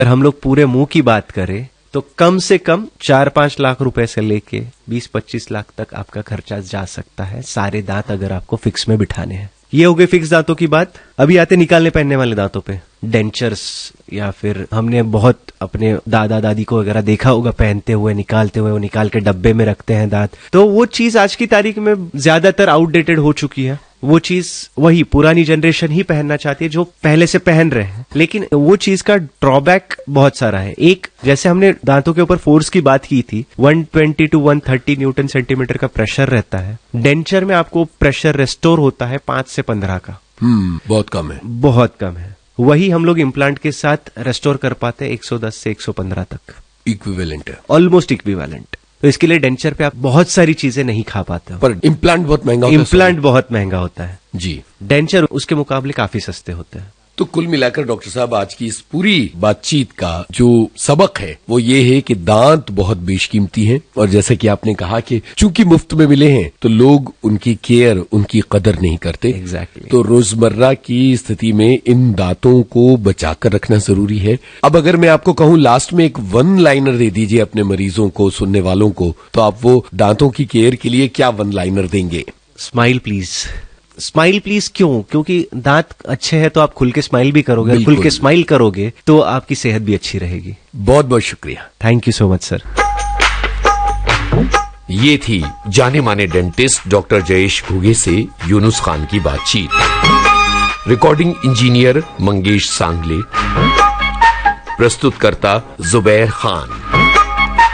अगर हम लोग पूरे मुंह की बात करें तो कम से कम 4-5 लाख रुपए से लेके 20-25 लाख तक आपका खर्चा जा सकता है, सारे दांत अगर आपको फिक्स में बिठाने हैं। ये हो गई फिक्स दांतों की बात। अभी आते निकालने पहनने वाले दांतों पे, डेंचर्स, या फिर हमने बहुत अपने दादा दादी को वगैरह देखा होगा पहनते हुए, निकालते हुए, वो निकाल के डब्बे में रखते हैं दांत। तो वो चीज आज की तारीख में ज्यादातर आउटडेटेड हो चुकी है। वो चीज वही पुरानी जनरेशन ही पहनना चाहती है जो पहले से पहन रहे हैं, लेकिन वो चीज का ड्रॉबैक बहुत सारा है। एक, जैसे हमने दांतों के ऊपर फोर्स की बात की थी, 120 to 130 न्यूटन सेंटीमीटर का प्रेशर रहता है। डेंचर में आपको प्रेशर रेस्टोर होता है 5 से 15 का। बहुत कम है, बहुत कम है। वही हम लोग इम्प्लांट के साथ रेस्टोर कर पाते हैं 110 से 115 तक। इक्विवेलेंट है, ऑलमोस्ट इक्विवेलेंट। तो इसके लिए डेंचर पे आप बहुत सारी चीजें नहीं खा पाते हो। पर इम्प्लांट बहुत महंगा होता है। इम्प्लांट बहुत महंगा होता है जी, डेंचर उसके मुकाबले काफी सस्ते होते हैं। तो कुल मिलाकर डॉक्टर साहब आज की इस पूरी बातचीत का जो सबक है वो ये है कि दांत बहुत बेशकीमती हैं, और जैसे कि आपने कहा कि चूंकि मुफ्त में मिले हैं तो लोग उनकी केयर, उनकी कदर नहीं करते। Exactly. तो रोजमर्रा की स्थिति में इन दांतों को बचाकर रखना जरूरी है। अब अगर मैं आपको कहूं लास्ट में एक वन लाइनर दे दीजिए अपने मरीजों को, सुनने वालों को, तो आप वो दांतों की केयर के लिए क्या वन लाइनर देंगे? Smile please. स्माइल प्लीज क्यों? क्योंकि दांत अच्छे हैं तो आप खुल के स्माइल भी करोगे, खुल के स्माइल करोगे तो आपकी सेहत भी अच्छी रहेगी। बहुत बहुत शुक्रिया, thank you so much sir. ये थी जाने माने डेंटिस्ट डॉक्टर जयेश घुगे से यूनुस खान की बातचीत। रिकॉर्डिंग इंजीनियर मंगेश सांगले, प्रस्तुतकर्ता जुबैर खान।